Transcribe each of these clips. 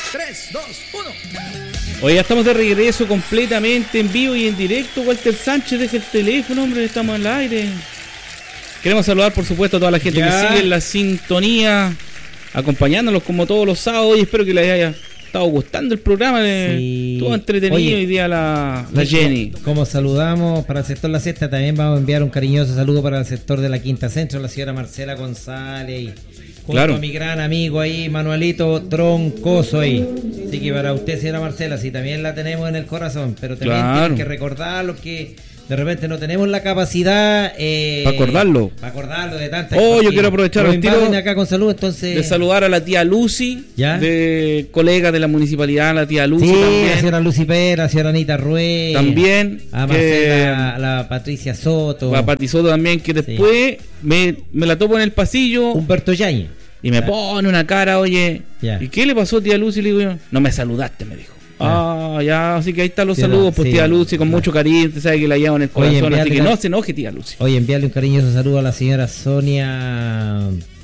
3, 2, 1. Hoy ya estamos de regreso completamente en vivo y en directo. Walter Sánchez, deja el teléfono, hombre, estamos al aire. Queremos saludar, por supuesto, a toda la gente que sigue en la sintonía, acompañándolos como todos los sábados. Y espero que les haya estado gustando el programa. Todo entretenido. Oye, hoy día la Jenny. Como saludamos para el sector La Siesta, también vamos a enviar un cariñoso saludo para el sector de la Quinta Centro, la señora Marcela González. Y junto a mi gran amigo ahí, Manuelito Troncoso ahí. Así que para usted, señora Marcela, sí, también la tenemos en el corazón, pero también tienen que recordarlo que de repente no tenemos la capacidad para acordarlo de tantas yo quiero aprovechar el tiro acá con salud, entonces, de saludar a la tía Lucy, de colega de la municipalidad, la tía Lucy, también. La señora Lucy Pera, la señora Anita Rueda, también a Marcela, la Patricia Soto, la Pati Soto también, que después me la topo en el pasillo, Humberto Yañez, y me pone una cara, oye, ¿y qué le pasó, tía Lucy? Le digo yo, no me saludaste, me dijo. Así que ahí están los saludos, pues tía Lucy, con mucho cariño, usted sabe que la llevan en el corazón, así que no se enoje, tía Lucy. Oye, enviarle un cariñoso saludo a la señora Sonia,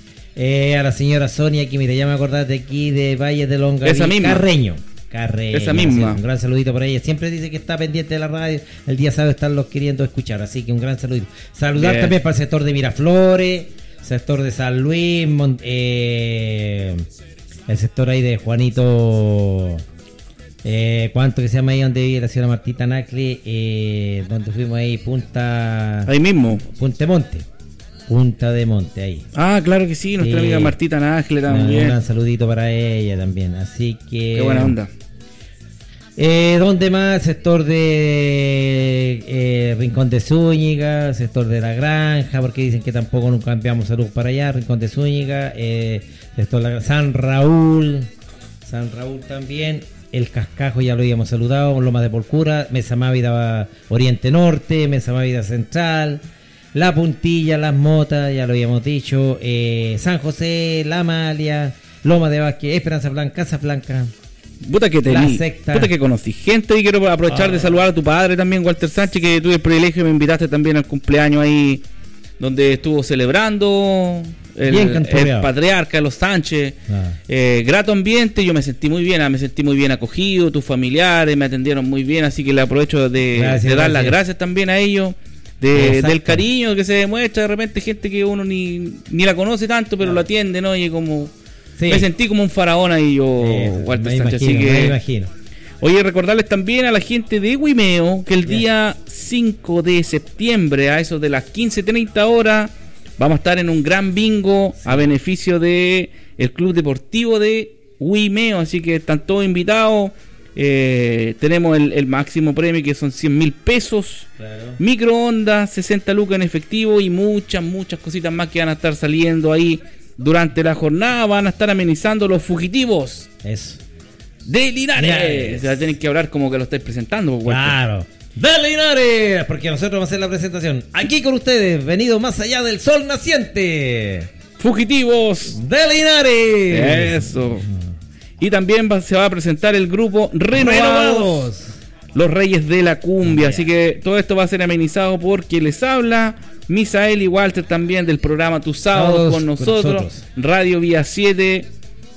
que mira, ya me acordás de aquí, de Valle de Longaví, esa misma. Carreño, esa misma. Un gran saludito para ella, siempre dice que está pendiente de la radio, el día sábado están los queriendo escuchar, así que un gran saludito. Saludar también para el sector de Miraflores, sector de San Luis, el sector ahí de Juanito... ¿cuánto que se llama ahí donde vive la señora Martita Nacle? Donde fuimos ahí, ahí mismo. Punta de Monte, ahí. Claro que sí, nuestra amiga Martita Nacle también. Un gran saludito para ella también, así que... Qué buena onda. ¿Dónde más? Sector de Rincón de Zúñiga, sector de La Granja, porque dicen que tampoco nunca enviamos salud para allá, Rincón de Zúñiga, sector de San Raúl también. El Cascajo ya lo habíamos saludado, Lomas de Porcura, Mesa Mávida Oriente Norte, Mesa Mávida Central, La Puntilla, Las Motas, ya lo habíamos dicho, San José, La Amalia, Loma de Vázquez, Esperanza Blanca, Casa Blanca. Puta que conocí gente, y quiero aprovechar de saludar a tu padre también, Walter Sánchez, que tuve el privilegio y me invitaste también al cumpleaños ahí donde estuvo celebrando el patriarca de los Sánchez. Grato ambiente, yo me sentí muy bien acogido, tus familiares me atendieron muy bien, así que le aprovecho de dar las gracias también a ellos, del cariño que se demuestra de repente, gente que uno ni la conoce tanto, pero lo atiende, ¿no? Y como me sentí como un faraón ahí yo, Walter Sánchez, así que me imagino. Oye, recordarles también a la gente de Huimeo que el día 5 de septiembre, a eso de las 15:30 horas, vamos a estar en un gran bingo a beneficio de el Club Deportivo de Huimeo, así que están todos invitados. Tenemos el máximo premio, que son 100.000 pesos, microondas, 60 lucas en efectivo y muchas cositas más que van a estar saliendo ahí durante la jornada. Van a estar amenizando los fugitivos. Eso. De Linares. Ya tienen que hablar como que lo estáis presentando. Claro. De Linares, porque nosotros vamos a hacer la presentación aquí con ustedes, venido más allá del sol naciente. Fugitivos de Linares. Eso. Y también se va a presentar el grupo Renovados, los Reyes de la Cumbia. Así que todo esto va a ser amenizado por quien les habla, Misael y Walter, también del programa Tu Sábado con nosotros, Radio Vía 7.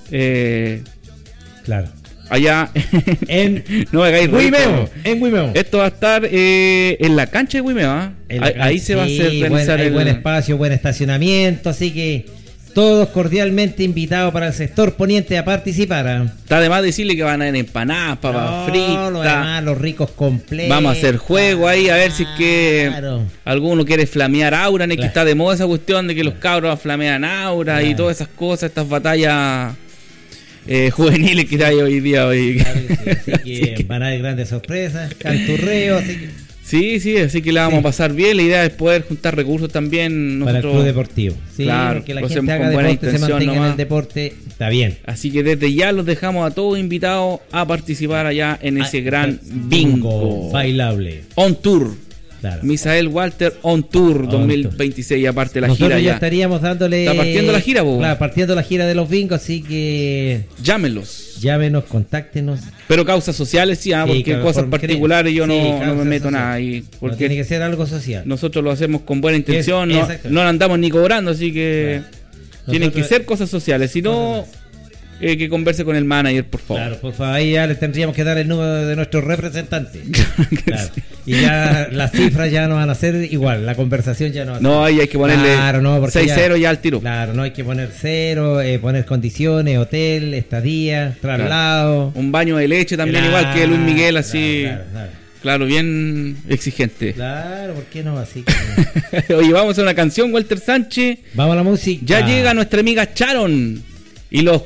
Claro. Allá en Huimeo. Esto va a estar en la cancha de Huimeo, ahí se va a hacer realizar buen espacio, buen estacionamiento, así que todos cordialmente invitados para el sector poniente a participar. Está de más decirle que van a haber empanadas, papas fritas, los ricos completos. Vamos a hacer juego ahí, a ver si es que alguno quiere flamear aura, que está de moda esa cuestión de que los cabros flamean aura y todas esas cosas, estas batallas juveniles que hay hoy día. Así que van a haber grandes sorpresas, canturreo, así que... Sí, así que la vamos a pasar bien. La idea es poder juntar recursos también para el club deportivo. Sí, claro, que la gente haga deporte, se mantenga en el deporte, está bien. Así que desde ya los dejamos a todos invitados a participar allá en ese gran bingo bailable. On Tour. Claro. Misael Walter On Tour 2026, aparte de la nosotros gira ya estaríamos dándole... Está partiendo la gira, vos. Claro, partiendo la gira de los bingos, así que... Llámenos, contáctenos. Pero causas sociales sí, porque cosas particulares yo no me meto nada ahí. Porque tiene que ser algo social. Nosotros lo hacemos con buena intención, no andamos ni cobrando, así que tienen que ser cosas sociales. Si no, que converse con el manager, por favor. Claro, por favor, ahí ya le tendríamos que dar el número de nuestro representante. Claro. Sí. Y ya las cifras ya no van a ser igual, la conversación ya no va a ser. No, ahí hay que ponerle 6-0 ya al tiro. Claro, no hay que poner 0, poner condiciones, hotel, estadía, traslado. Claro. Un baño de leche también, igual que Luis Miguel, así. Claro, bien exigente. Claro, ¿por qué no? Así que... Oye, vamos a una canción, Walter Sánchez. Vamos a la música. Ya llega nuestra amiga Sharon y los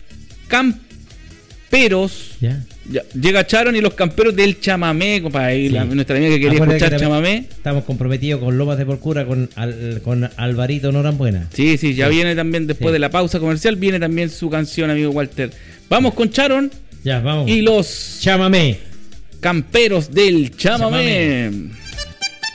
camperos. Ya llega Sharon y los camperos del chamamé, compadre. Sí. Nuestra amiga que quería escuchar chamamé. Estamos comprometidos con Lomas de Porcura, con Alvarito Norambuena. Sí, ya viene también después de la pausa comercial, viene también su canción, amigo Walter. Vamos con Sharon. Ya, vamos. Y los chamamé. Camperos del chamamé.